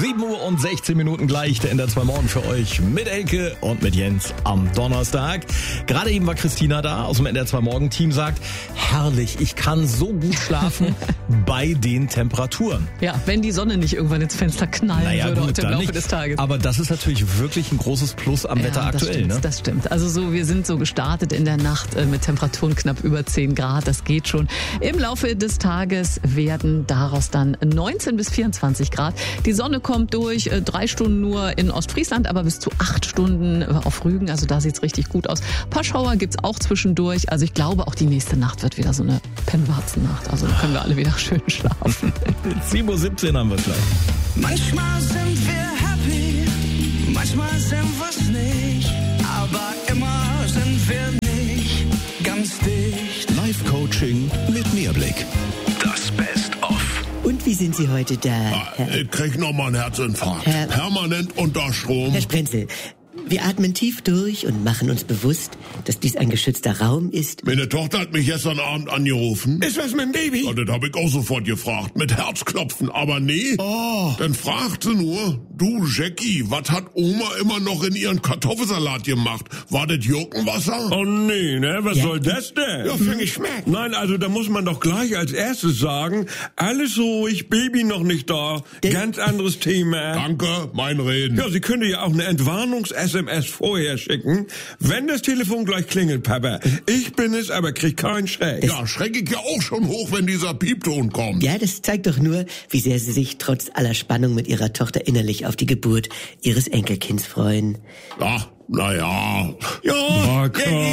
7:16 gleich, der NDR 2 Morgen für euch mit Elke und mit Jens am Donnerstag. Gerade eben war Christina da aus dem NDR 2 Morgen Team, sagt, herrlich, ich kann so gut schlafen bei den Temperaturen. Ja, wenn die Sonne nicht irgendwann ins Fenster knallen würde heute im Laufe des Tages. Aber das ist natürlich wirklich ein großes Plus am Wetter aktuell. Das stimmt. Also wir sind so gestartet in der Nacht mit Temperaturen knapp über 10 Grad. Das geht schon. Im Laufe des Tages werden daraus dann 19 bis 24 Grad. Die Sonne kommt durch, 3 Stunden nur in Ostfriesland, aber bis zu 8 Stunden auf Rügen. Also da sieht's richtig gut aus. Ein paar Schauer gibt's auch zwischendurch. Also ich glaube, auch die nächste Nacht wird wieder so eine Pennwarzennacht. Also da können wir alle wieder schön schlafen. 7:17 haben wir gleich. Manchmal sind wir happy, manchmal sind wir's nicht, aber immer sind wir nicht ganz dicht. Live-Coaching mit Mehrblick. Das Best-of. Und wie sind Sie heute da? Ich krieg nochmal einen Herzinfarkt. Permanent unter Strom. Herr Sprenzel, wir atmen tief durch und machen uns bewusst, dass dies ein geschützter Raum ist. Meine Tochter hat mich gestern Abend angerufen. Ist was mit dem Baby? Ja, das hab ich auch sofort gefragt. Mit Herzklopfen. Aber nee. Dann fragt sie nur, du Jackie, was hat Oma immer noch in ihren Kartoffelsalat gemacht? War das Gurkenwasser? Oh nee, ne? Was soll das denn? Ja, für Geschmack. Nein, also da muss man doch gleich als erstes sagen, alles ruhig, Baby noch nicht da. Ganz anderes Thema. Danke, mein Reden. Ja, Sie können ja auch eine Entwarnungs-SMS vorher schicken. Wenn das Telefon gleich klingelt, Papa. Ich bin es, aber krieg keinen Schreck. Ja, schreck ich ja auch schon hoch, wenn dieser Piepton kommt. Ja, das zeigt doch nur, wie sehr Sie sich trotz aller Spannung mit Ihrer Tochter innerlich auf die Geburt Ihres Enkelkinds freuen. Ja, naja. Ja,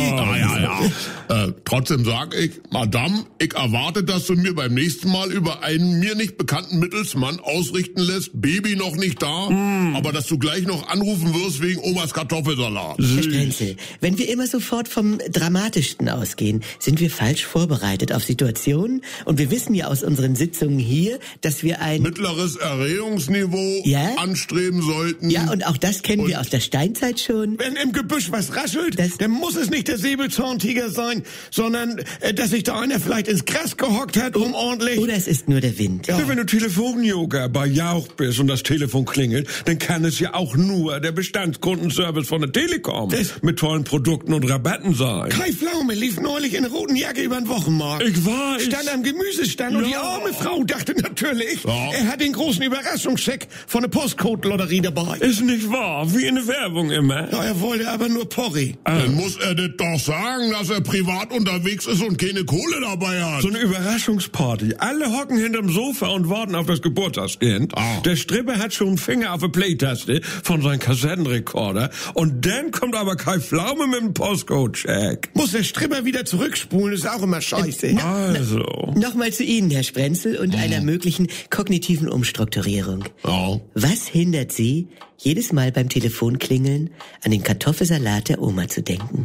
Trotzdem sag ich, Madame, ich erwarte, dass du mir beim nächsten Mal über einen mir nicht bekannten Mittelsmann ausrichten lässt, Baby noch nicht da, aber dass du gleich noch anrufen wirst wegen Omas Kartoffelsalat. Herr Sprenzel, wenn wir immer sofort vom Dramatischsten ausgehen, sind wir falsch vorbereitet auf Situationen und wir wissen ja aus unseren Sitzungen hier, dass wir ein mittleres Erregungsniveau anstreben sollten. Ja, und auch das kennen wir aus der Steinzeit schon. Wenn im Gebüsch was raschelt, dann muss es nicht der Säbelzahntiger sein, sondern dass sich da einer vielleicht ins Gras gehockt hat, ordentlich... Oder es ist nur der Wind. Ja. Wenn du Telefonjoker bei Jauch bist und das Telefon klingelt, dann kann es ja auch nur der Bestandskundenservice von der Telekom mit tollen Produkten und Rabatten sein. Kai Pflaume lief neulich in einer roten Jacke über den Wochenmarkt. Ich weiß. Stand am Gemüsestand und die arme Frau dachte natürlich, er hat den großen Überraschungscheck von der Postcode-Lotterie dabei. Ist nicht wahr, wie in der Werbung immer. Ja, er wollte aber nur Porri. Dann muss er das doch sagen, dass er privat unterwegs ist und keine Kohle dabei hat. So eine Überraschungsparty. Alle hocken hinterm Sofa und warten auf das Geburtstagskind. Der Stripper hat schon einen Finger auf der Play-Taste von seinem Kassettenrekorder. Und dann kommt aber Kai Pflaume mit dem Postcode-Check. Muss der Stripper wieder zurückspulen, ist auch immer scheiße. Nochmal zu Ihnen, Herr Sprenzel, und einer möglichen kognitiven Umstrukturierung. Was hindert Sie, jedes Mal beim Telefonklingeln an den Kartoffelsalat der Oma zu denken?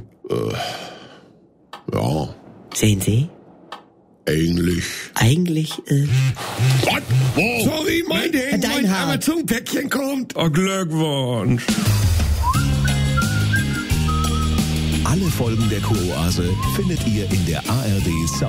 Sehen Sie? Eigentlich, Was? Wo? Sorry, mein Amazon-Päckchen kommt. Oh, Glückwunsch. Alle Folgen der Kuroase findet ihr in der ARD